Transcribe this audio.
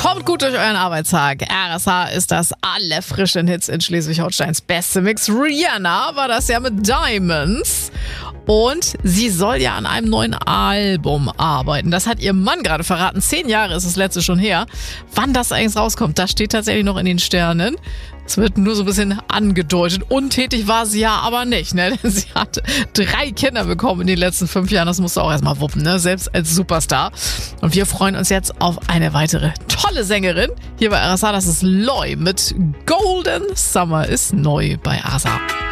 Kommt gut durch euren Arbeitstag. RSH ist das alle frischen Hits in Schleswig-Holsteins beste Mix. Rihanna war das ja mit Diamonds. Und sie soll ja an einem neuen Album arbeiten. Das hat ihr Mann gerade verraten. 10 Jahre ist das letzte schon her. Wann das eigentlich rauskommt, das steht tatsächlich noch in den Sternen. Es wird nur so ein bisschen angedeutet. Untätig war sie ja aber nicht, ne? Sie hat 3 Kinder bekommen in den letzten 5 Jahren. Das musst du auch erstmal wuppen, ne? Selbst als Superstar. Und wir freuen uns jetzt auf eine weitere tolle Sängerin. Hier bei RSH, das ist Loi mit Golden Summer ist neu bei RSH.